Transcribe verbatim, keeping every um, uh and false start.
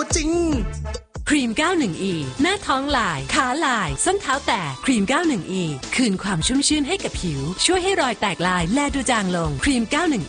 จริงครีม เก้าสิบเอ็ด อี หน้าท้องลายขาลายส้นเท้าแตกครีม เก้าสิบเอ็ด อี คืนความชุ่มชื่นให้กับผิวช่วยให้รอยแตกลายแลดูจางลงครีม เก้าสิบเอ็ด